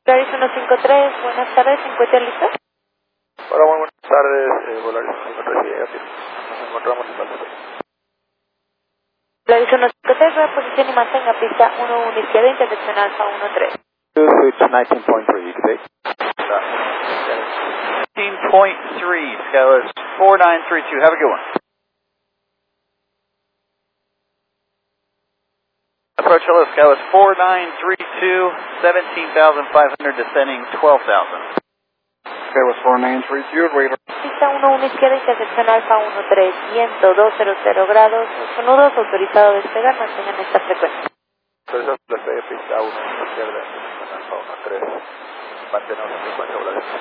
Volaris 153, buenas tardes, ¿se encuentra listo? Hola, muy buenas tardes, Volaris 153, nos encontramos en Salto. Volaris 153, nueva posición y mantenga pista 11 izquierda, intersección Alfa 13. Switch 19.3, today. 19.3, Skyless 4932, have a good one. Approach hello, Skyless 4932, 17,500, descending 12,000. Skyless 4932, radar. Pista 11 izquierda, intersección Alfa 13, viento 200 grados, 8 nudos, autorizado a despegar, mantengan esta frecuencia. Entonces, la pista 1 izquierda, Alfa 13, mantenemos la frecuencia Volaris.